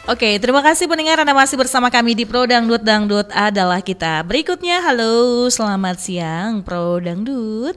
Oke, terima kasih pendengar Anda masih bersama kami di Pro Dangdut, Dangdut adalah kita. Berikutnya, halo, selamat siang Pro Dangdut.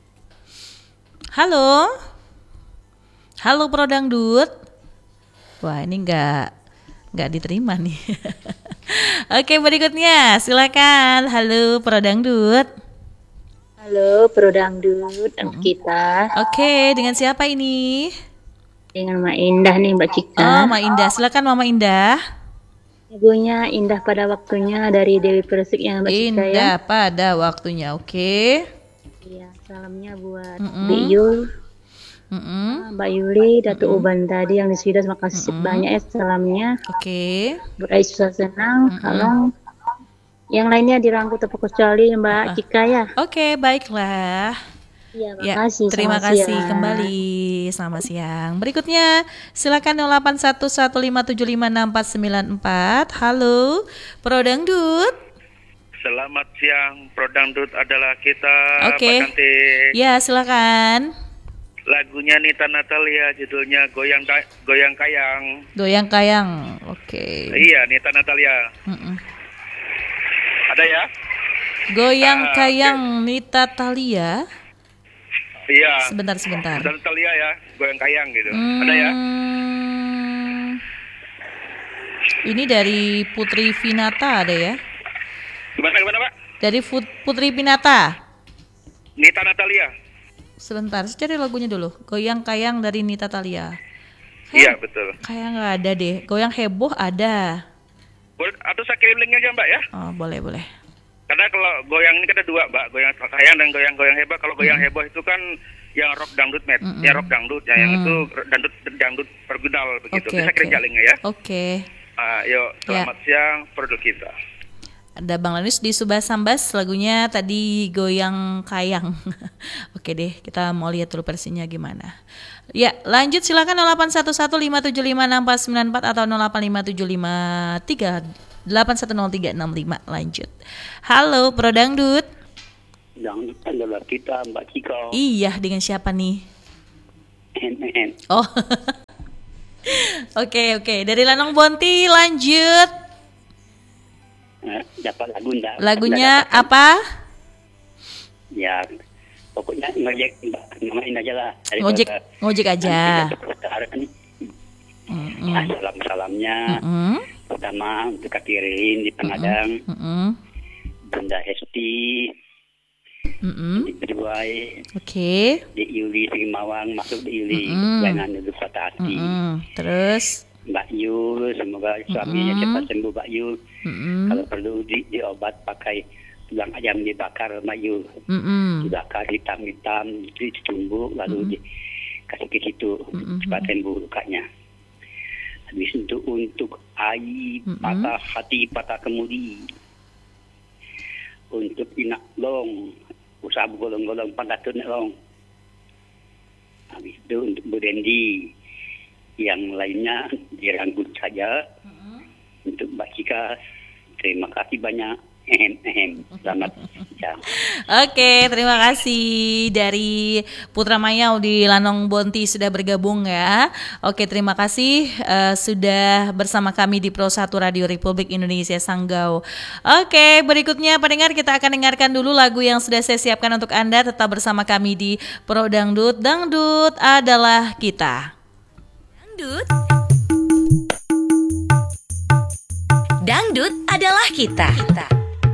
Halo, halo Pro Dangdut. Wah, ini nggak diterima nih. Oke, berikutnya silakan. Halo Pro Dangdut. Halo, Pro Dangdut kita. Oke, dengan siapa ini? Dengan Mak Indah nih, Mbak Cika. Oh, Mak Indah. Silakan Mama Indah. Lagunya Indah pada Waktunya dari Dewi Persik ya, Mbak Cika ya. Indah pada waktunya. Oke. Iya, salamnya buat Mbak Yul, Mbak Yuli, Datuk Uban tadi yang disudah. Terima kasih banyak ya salamnya. Oke. Buat Aisyah senang. Kalau yang lainnya dirangkul terkecuali Mbak Cika ya. Oke, baiklah. Iya, Ya, makasih. terima Selamat kasih siang. kembali. Selamat siang. Berikutnya, silakan 081157569494. Halo, Pro Dangdut. Selamat siang, Pro Dangdut adalah kita. Oke. Pak Cantik. Ya, silakan. Lagunya Nita Natalia, judulnya Goyang Kayang. Goyang kayang. Oke. Iya, Nita Natalia. Ada ya? Goyang kayang Nita Thalia. Iya. Sebentar. Nita Natalia ya, Goyang Kayang gitu. Ada ya? Ini dari Putri Pinata ada ya? Gimana Pak? Dari Putri Pinata. Nita Natalia. Sebentar, saya cari lagunya dulu. Goyang kayang dari Nita Thalia. Iya, betul. Kayak nggak ada deh. Goyang heboh ada. Atau saya kirim linknya aja Mbak ya? Oh, boleh. Karena kalau goyang ini kan ada dua Mbak, goyang kayang dan goyang heboh. Kalau goyang heboh itu kan yang rock dangdut ya rock dangdut, yang itu dangdut pergudal begitu. Oke, Saya kirim linknya ya. Oke. Yuk, selamat siang produk kita. Ada Bang Lanus di Subas Sambas, lagunya tadi Goyang Kayang. Oke deh, kita mau lihat dulu versinya gimana. Ya, lanjut silakan 081157569494 atau 085753810365. Lanjut. Halo, Pro Dangdut. Dangdut adalah kita, Mbak Cika. Iya, dengan siapa nih? NN. Oh. Oke. Dari Lanong Bonti lanjut. Dapat lagu enggak? Lagunya apa? Ya, pokoknya ngojek, namain aja lah. Ngojek aja. Salam-salamnya. Pertama untuk Kak Kirin di Pangadang. Bunda Hesti. Di kedua, Oke. di Yuli Mawang, masuk di Yuli. Jangan dulu patah hati. Terus Mbak Yul, semoga suaminya cepat sembuh Mbak Yul. Kalau perlu diobat pakai tulang ayam dibakar Mbak Yul. Dibakar hitam-hitam, ditumbuk lalu dikasih ke situ cepat sembuh lukanya. Habis itu untuk Ai patah hati patah kemudi. Untuk Inak Long, usaha golong-golong pandatun long. Habis itu untuk Bu Dendi. Yang lainnya dirangkul saja. Untuk Mbak Cika, terima kasih banyak. Selamat siang. Oke, terima kasih dari Putra Mayau di Lanong Bonti sudah bergabung ya. Oke, terima kasih sudah bersama kami di Pro 1 Radio Republik Indonesia Sanggau. Oke, berikutnya pendengar kita akan dengarkan dulu lagu yang sudah saya siapkan untuk Anda. Tetap bersama kami di Pro Dangdut. Dangdut adalah kita. Dangdut adalah kita.